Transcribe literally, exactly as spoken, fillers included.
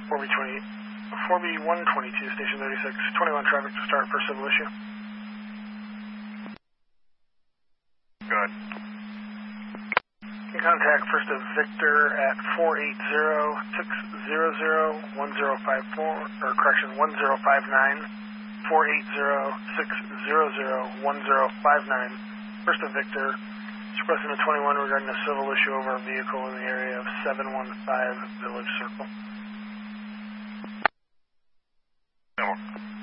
four B twenty, four B one twenty-two, station thirty-six, twenty-one traffic to start for civil issue. Good. You contact First of Victor at four eight zero, six zero zero, one zero five four, or correction, one zero five nine, four eight zero, six zero zero, one zero five nine. First of Victor, expressing a twenty-one regarding a civil issue over a vehicle in the area of seven one five Village Circle. No.